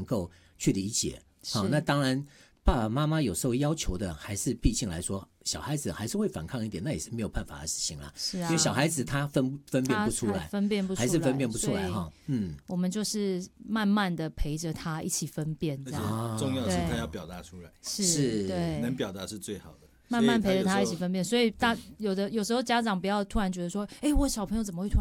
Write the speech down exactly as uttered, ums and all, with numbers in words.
够去理解。好，那当然爸爸妈妈有时候要求的还是毕竟来说小孩子还是会反抗一点，那也是没有办法的事情啦。 是啊， 因为小孩子他分分辨不出来， 分辨不出来， 还是分辨不出来哈。嗯， 我们就是慢慢的陪着他一起分辨，这样。 重要的是他要表达出来， 是，对， 能表达是最好的。 慢慢陪着他一起分辨，所以大有的有时候家长不要突然觉得说，哎，我小朋友怎么会突然